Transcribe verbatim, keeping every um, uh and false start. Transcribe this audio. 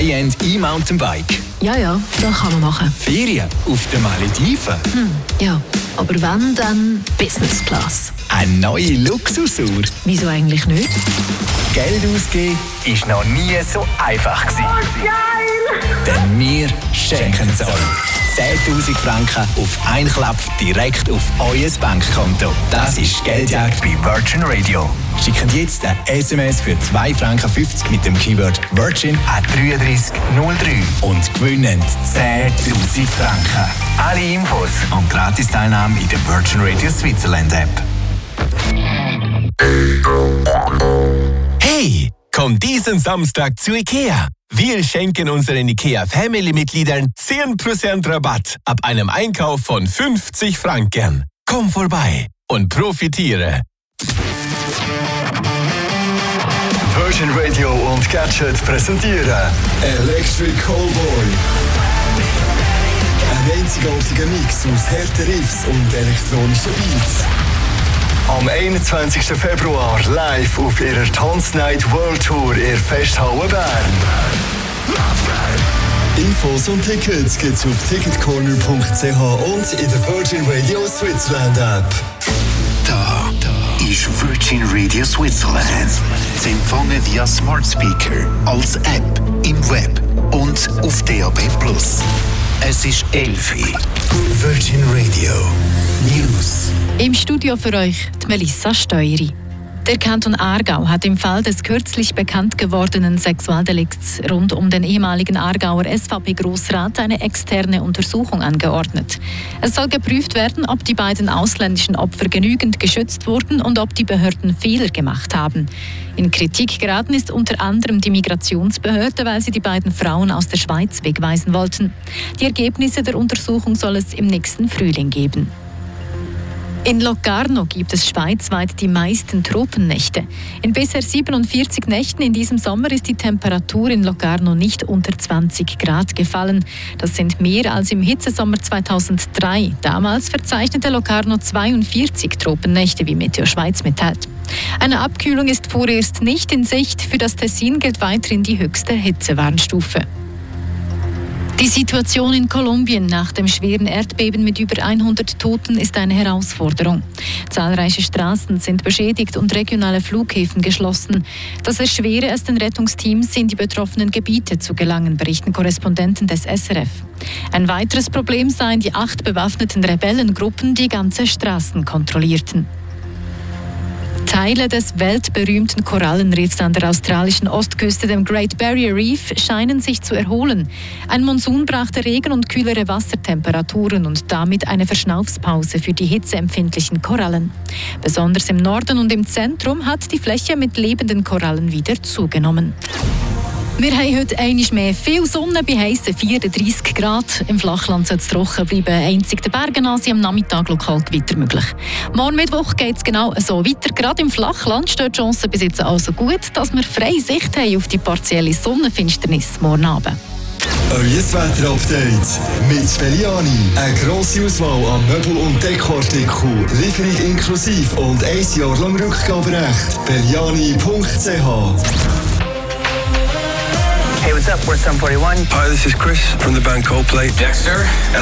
High-End E-Mountainbike. Ja, ja, das kann man machen. Ferien auf den Malediven. Hm, ja, aber wenn, dann Business Class. Eine neue Luxusuhr. Wieso eigentlich nicht? Geld ausgeben ist noch nie so einfach gewesen. Oh, geil! Denn wir schenken es euch. zehntausend Franken auf einen Klapp direkt auf euer Bankkonto. Das ist Geldjagd bei Virgin Radio. Schickt jetzt ein S M S für zwei Franken fünfzig mit dem Keyword Virgin an drei drei null drei und gewinnen zehntausend Franken. Alle Infos und Gratis-Teilnahme in der Virgin Radio Switzerland App. Hey, komm diesen Samstag zu IKEA. Wir schenken unseren IKEA-Family-Mitgliedern zehn Prozent Rabatt ab einem Einkauf von fünfzig Franken. Komm vorbei und profitiere. Virgin Radio und Gadget präsentieren Electric Callboy. Ein einzigartiger Mix aus harten Riffs und elektronischen Beats. Am einundzwanzigsten Februar live auf ihrer Tanznight World Tour in Festhalle Bern. Infos und Tickets gibt's auf ticketcorner punkt c h und in der Virgin Radio Switzerland App. Da, da ist Virgin Radio Switzerland. Zu empfangen via Smart Speaker, als App, im Web und auf D A B plus. Es ist elf Uhr. Virgin Radio News. Im Studio für euch die Melissa Steueri. Der Kanton Aargau hat im Fall des kürzlich bekannt gewordenen Sexualdelikts rund um den ehemaligen Aargauer S V P-Grossrat eine externe Untersuchung angeordnet. Es soll geprüft werden, ob die beiden ausländischen Opfer genügend geschützt wurden und ob die Behörden Fehler gemacht haben. In Kritik geraten ist unter anderem die Migrationsbehörde, weil sie die beiden Frauen aus der Schweiz wegweisen wollten. Die Ergebnisse der Untersuchung soll es im nächsten Frühling geben. In Locarno gibt es schweizweit die meisten Tropennächte. In bisher siebenundvierzig Nächten in diesem Sommer ist die Temperatur in Locarno nicht unter zwanzig Grad gefallen. Das sind mehr als im Hitzesommer zweitausenddrei. Damals verzeichnete Locarno zweiundvierzig Tropennächte, wie Meteo Schweiz mitteilt. Eine Abkühlung ist vorerst nicht in Sicht. Für das Tessin gilt weiterhin die höchste Hitzewarnstufe. Die Situation in Kolumbien nach dem schweren Erdbeben mit über hundert Toten ist eine Herausforderung. Zahlreiche Straßen sind beschädigt und regionale Flughäfen geschlossen. Das erschwere es den Rettungsteams, in die betroffenen Gebiete zu gelangen, berichten Korrespondenten des S R F. Ein weiteres Problem seien die acht bewaffneten Rebellengruppen, die ganze Straßen kontrollierten. Teile des weltberühmten Korallenriffs an der australischen Ostküste, dem Great Barrier Reef, scheinen sich zu erholen. Ein Monsun brachte Regen und kühlere Wassertemperaturen und damit eine Verschnaufspause für die hitzeempfindlichen Korallen. Besonders im Norden und im Zentrum hat die Fläche mit lebenden Korallen wieder zugenommen. Wir haben heute einmal mehr viel Sonne bei heissen vierunddreissig Grad. Im Flachland soll es trocken bleiben. Einzig der Bergen sind am Nachmittag lokal Gewitter möglich. Morgen Mittwoch geht es genau so weiter. Gerade im Flachland steht die Chance bis jetzt also gut, dass wir freie Sicht haben auf die partielle Sonnenfinsternis morgen Abend. Euer Wetter-Update mit Belliani. Eine grosse Auswahl an Möbel- und Dekoartikeln. Lieferung inklusive und ein Jahr lang Rückgaberecht. belliani punkt c h. Hey, what's up? We're Sum forty-one. Hi, this is Chris from the band Coldplay. Dexter.